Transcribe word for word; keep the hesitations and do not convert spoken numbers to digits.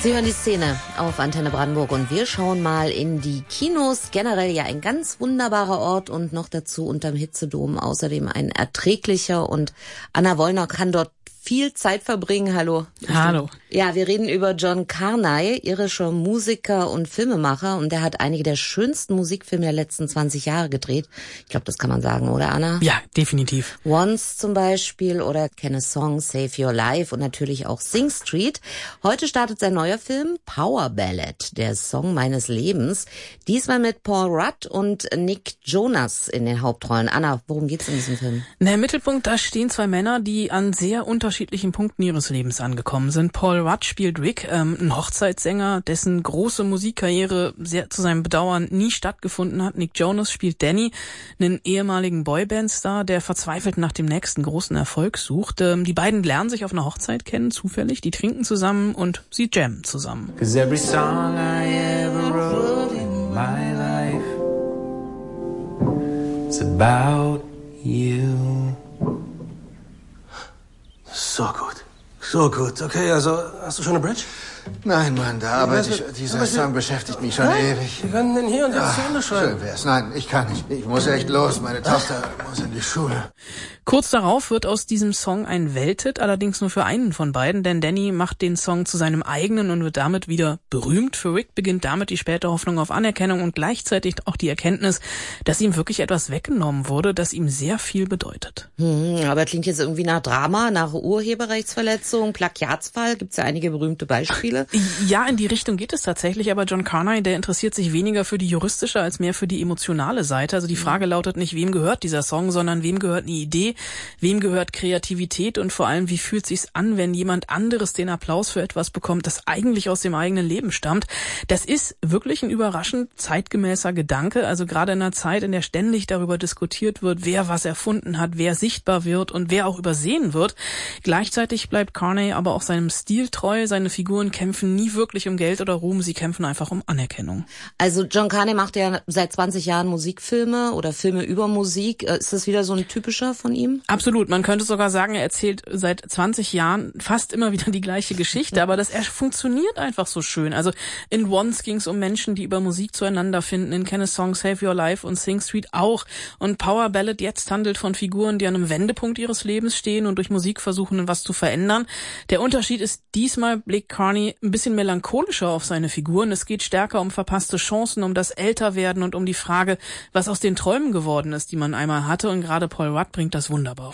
Sie hören die Szene auf Antenne Brandenburg und wir schauen mal in die Kinos. Generell ja ein ganz wunderbarer Ort und noch dazu unterm Hitzedom außerdem ein erträglicher, und Anna Wollner kann dort viel Zeit verbringen. Hallo. Hallo. Ja, wir reden über John Carney, irischer Musiker und Filmemacher, und der hat einige der schönsten Musikfilme der letzten zwanzig Jahre gedreht. Ich glaube, das kann man sagen, oder Anna? Ja, definitiv. Once zum Beispiel oder Can a Song Save Your Life und natürlich auch Sing Street. Heute startet sein neuer Film Power Ballad, der Song meines Lebens. Diesmal mit Paul Rudd und Nick Jonas in den Hauptrollen. Anna, worum geht's in diesem Film? Na, im Mittelpunkt, da stehen zwei Männer, die an sehr unterschiedlichen Punkten ihres Lebens angekommen sind. Paul Rudd spielt Rick, ähm, ein Hochzeitssänger, dessen große Musikkarriere sehr zu seinem Bedauern nie stattgefunden hat. Nick Jonas spielt Danny, einen ehemaligen Boybandstar, der verzweifelt nach dem nächsten großen Erfolg sucht. Ähm, die beiden lernen sich auf einer Hochzeit kennen, zufällig. Die trinken zusammen und sie jammen zusammen. 'Cause every song I ever wrote in my life is about you. So gut. So gut. Okay, also hast du schon eine Bridge? Nein, Mann, da arbeite ich. Dieser Song beschäftigt mich schon ewig. Wir können den hier und jetzt zu Ende schreiben. Schön wär's. Nein, ich kann nicht. Ich muss echt los. Meine Tochter muss in die Schule. Kurz darauf wird aus diesem Song ein Welthit, allerdings nur für einen von beiden, denn Danny macht den Song zu seinem eigenen und wird damit wieder berühmt. Für Rick beginnt damit die späte Hoffnung auf Anerkennung und gleichzeitig auch die Erkenntnis, dass ihm wirklich etwas weggenommen wurde, das ihm sehr viel bedeutet. Hm, aber klingt jetzt irgendwie nach Drama, nach Urheberrechtsverletzung, Plagiatsfall. Gibt's ja einige berühmte Beispiele. Ja, in die Richtung geht es tatsächlich, aber John Carney, der interessiert sich weniger für die juristische als mehr für die emotionale Seite. Also die Frage lautet nicht, wem gehört dieser Song, sondern wem gehört eine Idee, wem gehört Kreativität und vor allem, wie fühlt sich's an, wenn jemand anderes den Applaus für etwas bekommt, das eigentlich aus dem eigenen Leben stammt. Das ist wirklich ein überraschend zeitgemäßer Gedanke, also gerade in einer Zeit, in der ständig darüber diskutiert wird, wer was erfunden hat, wer sichtbar wird und wer auch übersehen wird. Gleichzeitig bleibt Carney aber auch seinem Stil treu, seine Figuren kämpfen nie wirklich um Geld oder Ruhm, sie kämpfen einfach um Anerkennung. Also John Carney macht ja seit zwanzig Jahren Musikfilme oder Filme über Musik. Ist das wieder so ein typischer von ihm? Absolut. Man könnte sogar sagen, er erzählt seit zwanzig Jahren fast immer wieder die gleiche Geschichte, aber das er funktioniert einfach so schön. Also in Once ging es um Menschen, die über Musik zueinander finden, in Can a Song Save Your Life und Sing Street auch. Und Power Ballad jetzt handelt von Figuren, die an einem Wendepunkt ihres Lebens stehen und durch Musik versuchen, was zu verändern. Der Unterschied ist, diesmal blickt Carney ein bisschen melancholischer auf seine Figuren. Es geht stärker um verpasste Chancen, um das Älterwerden und um die Frage, was aus den Träumen geworden ist, die man einmal hatte. Und gerade Paul Rudd bringt das wunderbar